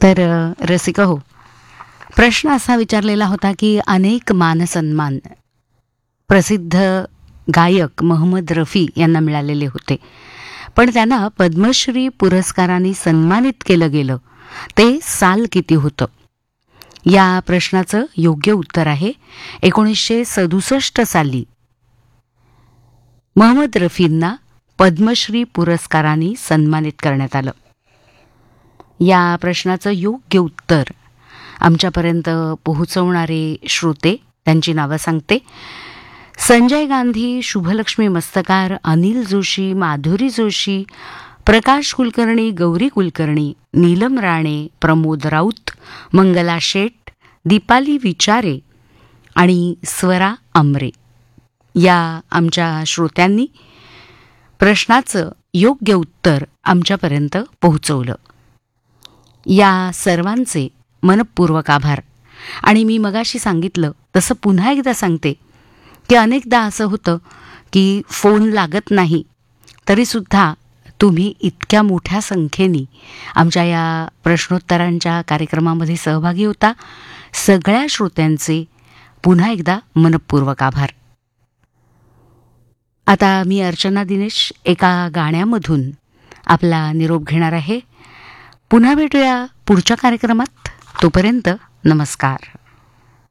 तर रसिक हो, प्रश्न असा विचारलेला होता की अनेक मानसन्मान प्रसिद्ध गायक मोहम्मद रफी यांना मिळालेले होते, पण त्यांना पद्मश्री पुरस्काराने सन्मानित केलं गेलं ते साल किती होतं? या प्रश्नाचं योग्य उत्तर आहे 1967 साली मोहम्मद रफींना पद्मश्री पुरस्काराने सन्मानित करण्यात आलं. या प्रश्नाचं योग्य उत्तर आमच्यापर्यंत पोहोचवणारे श्रोते त्यांची नावं सांगते. संजय गांधी, शुभलक्ष्मी मस्तकार, अनिल जोशी, माधुरी जोशी, प्रकाश कुलकर्णी, गौरी कुलकर्णी, नीलम राणे, प्रमोद राऊत, मंगला शेट, दीपाली विचारे आणि स्वरा आमरे. या आमच्या श्रोत्यांनी प्रश्नाचं योग्य उत्तर आमच्यापर्यंत पोहोचवलं. या सर्वांचे मनपूर्वक आभार. आणि मी मगाशी सांगितलं तसं पुन्हा एकदा सांगते की अनेकदा असं होतं की फोन लागत नाही, तरीसुद्धा तुम्ही इतक्या मोठ्या संख्येने आमच्या या प्रश्नोत्तरांच्या कार्यक्रमामध्ये सहभागी होता. सगळ्या श्रोत्यांचे पुन्हा एकदा मनपूर्वक आभार. आता मी अर्चना दिनेश एका गाण्यामधून आपला निरोप घेणार आहे. पुन्हा भेटूया पुढच्या कार्यक्रमात. तोपर्यंत नमस्कार.